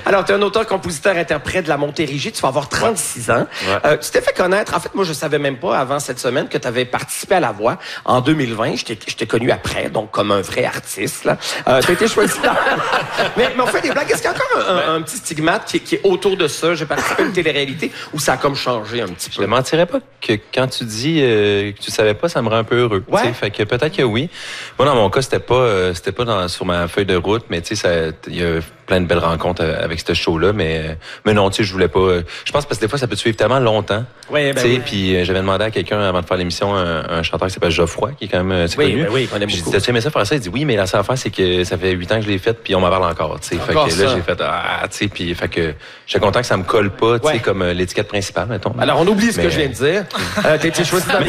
Alors, tu es un auteur, compositeur, interprète de la Montérégie. Tu vas avoir 36 ans. Ouais. Tu t'es fait connaître. En fait, moi, je savais même pas avant cette semaine que tu avais participé à La Voix en 2020. Je t'ai connu après, donc comme un vrai artiste. Tu as été choisi. mais on fait des blagues. Est-ce qu'il y a encore un petit stigmate qui est autour de ça? J'ai participé à une télé-réalité où ça a comme changé un petit peu. Je ne mentirais pas que quand tu dis que tu savais pas, ça me rend un peu heureux. Ouais. Fait que peut-être que oui. Moi, dans mon cas, c'était pas sur ma feuille de route, mais tu sais, il y a plein de belles rencontres avec ce show-là, mais non, tu sais, je voulais pas. Je pense parce que des fois, ça peut te suivre tellement longtemps. Oui, tu sais, puis j'avais demandé à quelqu'un avant de faire l'émission, un chanteur qui s'appelle Geoffroy, qui est quand même connu. Oui, on aime J'ai beaucoup. dit, tu aimais ça faire ça? Il dit oui, mais la seule affaire, c'est que ça fait 8 ans que je l'ai fait, puis on m'en parle encore. Tu sais, fait que là, j'ai fait tu sais, puis fait que j'étais content que ça me colle pas, tu sais, comme l'étiquette principale, mettons. Alors, on oublie ce que je viens de dire. T'as été choisi dans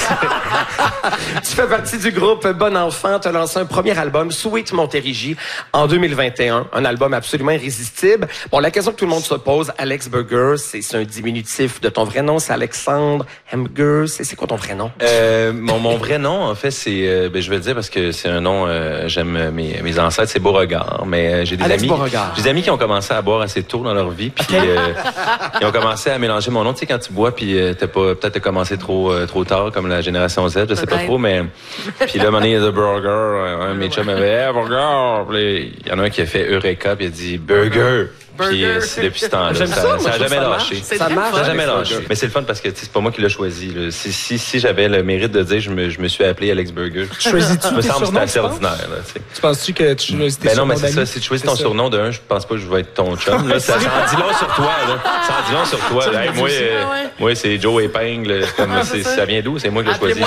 Tu fais partie du groupe Bon Enfant. Tu as lancé un premier album, Sweet Montérégie, en 2021. Un album absolument irrésistible. Bon, la question que tout le monde se pose, Alex Burger, c'est un diminutif de ton vrai nom. C'est Alexandre Hamburger. C'est quoi ton vrai nom? Mon vrai nom, en fait, c'est... je vais le dire parce que c'est un nom... j'aime mes ancêtres, c'est Beauregard. Mais j'ai des Alex amis... Beauregard. J'ai des amis qui ont commencé à boire assez tôt dans leur vie. Puis ils ont commencé à mélanger mon nom. Tu sais, quand tu bois, puis peut-être t'as commencé trop tard, comme la génération Z, je sais pas trop, mais... Puis là, à un moment donné, il y a The Burger. Mes chums avaient « Hey, Burger! » Il y en a un qui a fait Eureka, puis il a dit « Burger! » Puis depuis ce temps-là, ça a jamais lâché. Ça marche. Ça a jamais lâché. Mais c'est le fun parce que c'est pas moi qui l'ai choisi. Là. Si j'avais le mérite de dire je me suis appelé Alex Burger, Choisis-tu me tes semble que c'est surnoms, assez tu ordinaire. Là, Tu penses-tu que tu choisis tes non, surnoms mais c'est ça. d'amis? Si tu choisis ton surnom de un, je pense pas que je vais être ton chum. Là, ça en dit long sur toi. Là. Ça en dit long sur toi. Là. Hey, moi, c'est Joe Épingle. Ça vient d'où? C'est moi qui l'ai choisi.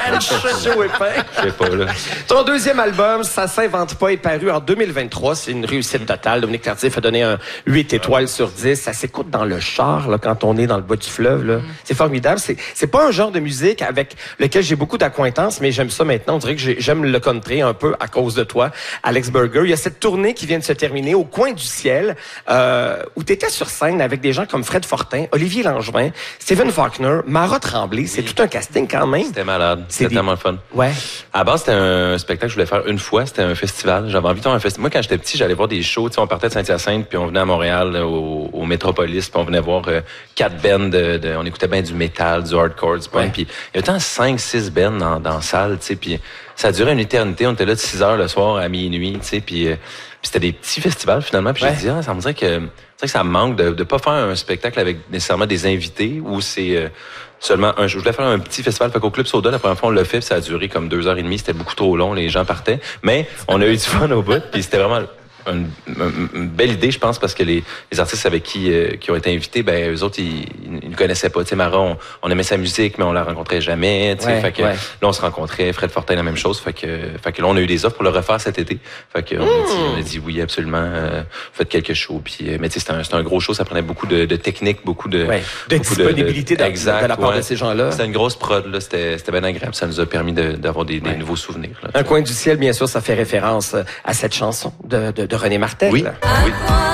Joe Épingle. Je sais pas, là. Ton deuxième album, Ça s'invente pas, est paru en 2023. C'est une réussite totale. Dominique Tardif a donné un 8 étoiles sur 10. Ça s'écoute dans le char, là, quand on est dans le bas du fleuve, là. C'est formidable. C'est pas un genre de musique avec lequel j'ai beaucoup d'acquaintance, mais j'aime ça maintenant. On dirait que j'aime le country un peu à cause de toi, Alex Burger. Il y a cette tournée qui vient de se terminer au Coin du Ciel, où tu étais sur scène avec des gens comme Fred Fortin, Olivier Langevin, Stephen Faulkner, Mara Tremblay. C'est tout un casting quand même. C'était malade. C'était tellement le fun. Ouais. À la base, c'était un spectacle que je voulais faire une fois. C'était un festival. J'avais envie de faire un festival. Moi, quand j'étais petit, j'allais voir des shows. Tu sais, on partait de Saint-Hyacinthe, puis on venait à Montréal, au Métropolis, puis on venait voir 4 bands. On écoutait bien du métal, du hardcore, du punk. Puis il y avait 5-6 bands dans la salle, tu sais. Puis ça durait une éternité. On était là de 6 heures le soir à minuit, tu sais. Puis c'était des petits festivals, finalement. Puis j'ai dit, ça me dirait que ça me manque de pas faire un spectacle avec nécessairement des invités, où c'est... seulement je voulais faire un petit festival. Fait qu'au Club Soda, la première fois, on l'a fait, puis ça a duré comme 2h30. C'était beaucoup trop long, les gens partaient. Mais on a eu du fun au bout, puis c'était vraiment une belle idée, je pense, parce que les artistes avec qui ont été invités, ben eux autres, ils ne connaissaient pas. Tu sais, Mara, on aimait sa musique, mais on la rencontrait jamais. Tu sais, fait que là, on se rencontrait. Fred Fortin, la même chose. Fait que là, on a eu des offres pour le refaire cet été. Fait que on a dit oui, absolument. Faites quelques shows. Puis, mais tu sais, c'était un gros show. Ça prenait beaucoup de technique, beaucoup de disponibilité de la part de ces gens-là. C'était une grosse prod. Là, c'était bien agréable. Ça nous a permis d'avoir des nouveaux souvenirs. Là, Un Coin du Ciel, bien sûr, ça fait référence à cette chanson de René Martel. Oui.